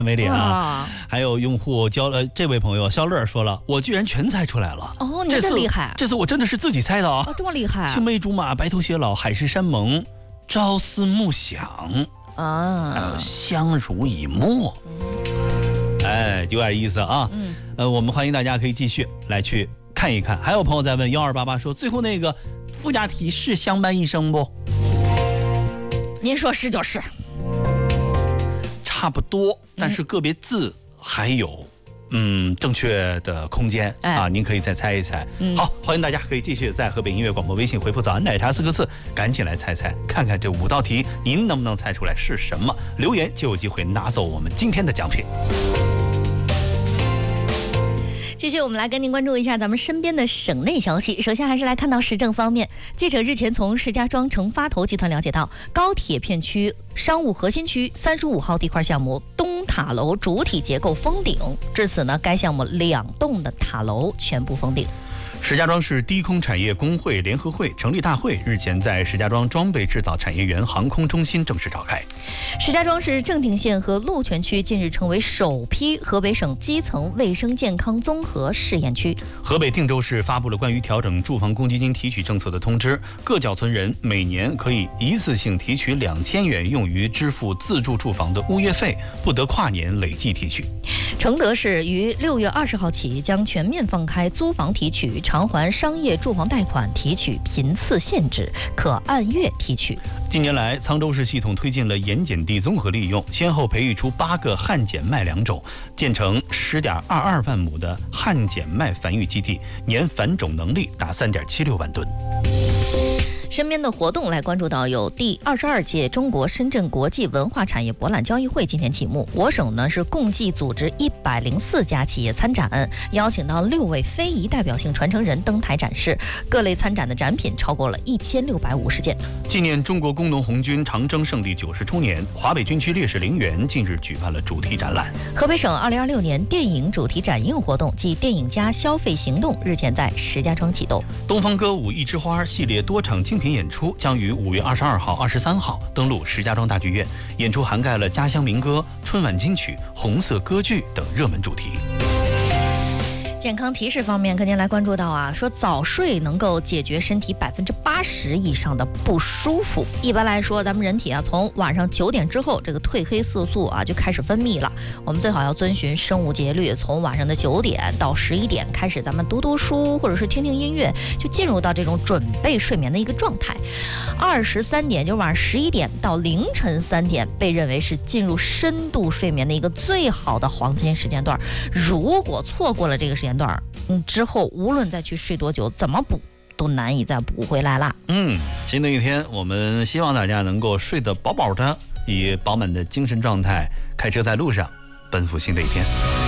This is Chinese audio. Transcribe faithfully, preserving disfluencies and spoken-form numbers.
没理啊！还有用户交了，这位朋友肖乐说了，我居然全猜出来了。 哦，你真厉害！ 这次我真的是自己猜的啊！ 哦，这么厉害！ 青梅竹马、白头偕老、海誓山盟、朝思暮想啊，还有相濡以沫。哎，有点意思啊。嗯。呃，我们欢迎大家可以继续来去看一看。还有朋友在问幺二八八说，最后那个附加题是相伴一生不？ 您说是就是。 差不多，但是个别字还有嗯正确的空间、哎、啊，您可以再猜一猜、嗯、好，欢迎大家可以继续在河北音乐广播微信回复早安奶茶四个字，赶紧来猜猜看看这五道题您能不能猜出来是什么，留言就有机会拿走我们今天的奖品。 继续，我们来跟您关注一下咱们身边的省内消息。首先还是来看到时政方面，记者日前从石家庄城发投集团了解到，高铁片区商务核心区三十五号地块项目东塔楼主体结构封顶，至此呢，该项目两栋的塔楼全部封顶。 石家庄市低空产业工会联合会成立大会日前在石家庄装备制造产业园航空中心正式召开。 石家庄市正定县和鹿泉区近日成为首批河北省基层卫生健康综合试验区。 河北定州市发布了关于调整住房公积金提取政策的通知，各缴存人每年可以一次性提取两千元用于支付自住住房的物业费，不得跨年累计提取。 承德市于六月二十号起将全面放开租房提取、偿还商业住房贷款提取频次限制，可按月提取。 近年来，沧州市系统推进了盐碱地综合利用，先后培育出八个旱碱麦良种，建成十点二二万亩的旱碱麦繁育基地，年繁种能力达三点七六万吨。 身边的活动来关注到，有第二十二届中国深圳国际文化产业博览交易会今天启幕，我省呢是共计组织一百零四家企业参展，邀请到六位非遗代表性传承人登台展示，各类参展的展品超过了一千六百五十件。 纪念中国工农红军长征胜利九十周年，华北军区烈士陵园近日举办了主题展览。 河北省二零二六年电影主题展映活动暨电影家消费行动日前在石家庄启动。 东方歌舞一枝花系列多场精品演出将于五月二十二号、二十三号登陆石家庄大剧院，演出涵盖了家乡民歌、春晚金曲、红色歌剧等热门主题。 健康提示方面，跟您来关注到啊，说早睡能够解决身体百分之八十以上的不舒服。一般来说，咱们人体啊，从晚上九点之后，这个褪黑色素啊就开始分泌了。我们最好要遵循生物节律，从晚上的九点到十一点开始，咱们读读书或者是听听音乐，就进入到这种准备睡眠的一个状态。二十三点，就晚上十一点到凌晨三点，被认为是进入深度睡眠的一个最好的黄金时间段。如果错过了这个时间段，嗯，之后无论再去睡多久，怎么补都难以再补回来了。 嗯，新的一天，我们希望大家能够睡得饱饱的，以饱满的精神状态开车在路上，奔赴新的一天。